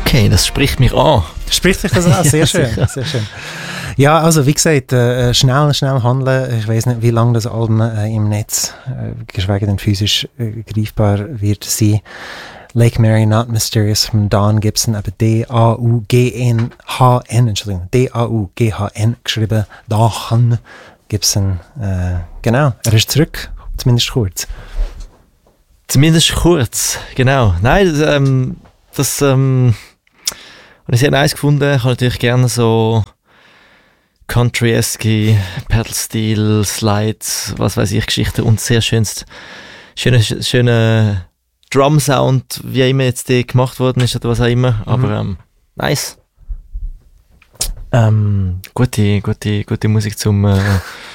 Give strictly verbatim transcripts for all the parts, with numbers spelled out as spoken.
Okay, das spricht mich an. Spricht sich das an? Sehr Ja, schön, sicher. sehr schön. Ja, also wie gesagt, äh, schnell, schnell handeln. Ich weiß nicht, wie lange das Album äh, im Netz, äh, geschweige denn physisch äh, greifbar wird sein. Lake Mary, Not Mysterious von Don Gibson, aber D A U G N H N, Entschuldigung, D A U G H N geschrieben, Don Gibson. Äh, genau, er ist zurück, zumindest kurz. Zumindest kurz, genau. Nein, das, ähm, das ähm, habe ich sehr nice gefunden. Ich habe natürlich gerne so Country-esque, Pedal-Steel, Slides, was weiß ich, Geschichten und sehr schönes, schöner, schöner Drum-Sound, wie immer jetzt die gemacht worden ist oder was auch immer. Mhm. Aber ähm, nice. Ähm, gute, gute, gute Musik zum äh,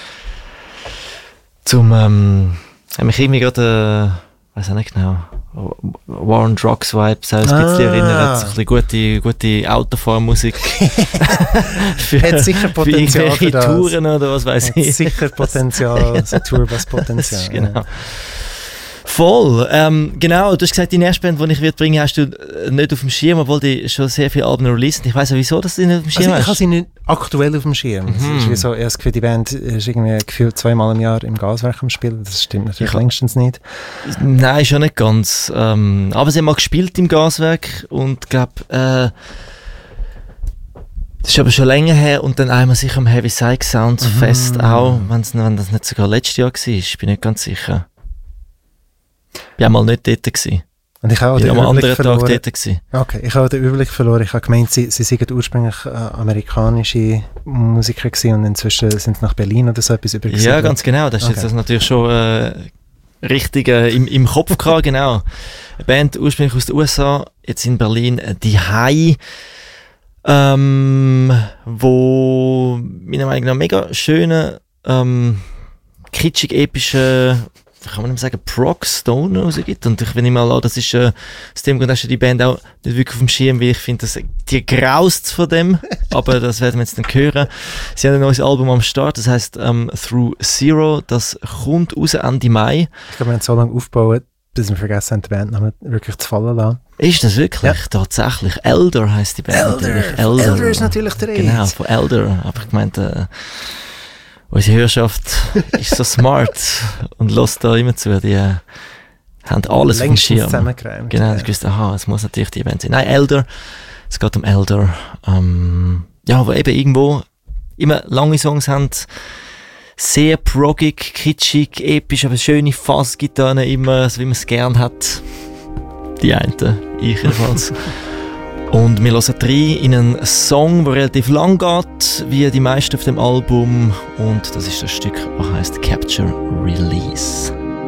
zum ähm, hat mich irgendwie gerade äh, weiß auch nicht genau, War on Drugs Vibes, ein ah. bisschen erinnert, so ein bisschen gute, gute Autofahrmusik. für, hat sicher Potenzial für das. Touren oder was weiß ich. Hat sicher Potenzial, so Tourbus-Potenzial. Genau. Ja. Voll, ähm, genau, du hast gesagt, die nächste Band, die ich würde bringen, hast du nicht auf dem Schirm, obwohl die schon sehr viele Alben released. Ich weiss auch, wieso dass du nicht auf dem Schirm also, hast. ich habe sie nicht aktuell auf dem Schirm. Mhm. Es ist wie so, ich habe das Gefühl, die Band ist irgendwie gefühlt zweimal im Jahr im Gaswerk am Spielen. Das stimmt natürlich ja. längstens nicht. Nein, schon nicht ganz. Ähm, aber sie haben mal gespielt im Gaswerk und ich glaube, äh, das ist aber schon länger her und dann einmal sicher am Heavy Psych Sounds mhm. Fest auch, wenn das nicht sogar letztes Jahr war, ich bin nicht ganz sicher. Ich war mal nicht dort. Gewesen. Und ich habe auch ich den war am Überblick anderen Tag verloren. dort. Gewesen. Okay, ich habe den Überblick verloren. Ich habe gemeint, sie, sie seien ursprünglich äh, amerikanische Musiker gewesen und inzwischen sind sie nach Berlin oder so etwas übergesiedelt. Ja, ganz genau. Das ist okay. Jetzt natürlich schon äh, richtig äh, im, im Kopf gehabt, genau. Eine Band ursprünglich aus den U S A, jetzt in Berlin, äh, die Hai, ähm, wo meiner Meinung nach mega schöne, ähm, kitschig epische, kann man nicht sagen, Prog Stone rausgibt. Und ich, wenn ich mal an, das ist, äh, aus dem Grund hast du die Band auch nicht wirklich auf dem Schirm, weil ich finde, dass die graust von dem, aber das werden wir jetzt dann hören. Sie haben ein neues Album am Start, das heisst ähm, Through Zero, das kommt raus Ende Mai. Ich glaube, wir haben so lange aufgebaut, bis wir vergessen haben, den Bandnamen wirklich zu fallen lassen. Ist das wirklich? Ja. Tatsächlich. Elder heisst die Band. Elder. Elder. Elder ist natürlich der Rede. Genau, von Elder. Aber ich meinte, äh, unsere Hörerschaft ist so smart und lässt da immer zu. Die äh, haben alles auf dem Schirm. Zusammengeräumt. Genau, ja. ich wusste, aha, es muss natürlich die Band sein. Nein, Elder. Es geht um Elder. Ähm, ja, wo eben irgendwo immer lange Songs haben. Sehr proggig, kitschig, episch, aber schöne Fassgitarren immer, so wie man es gern hat. Die einen, ich jedenfalls. Und wir hören rein in einen Song, der relativ lang geht, wie die meisten auf dem Album. Und das ist das Stück, das heisst Capture Release.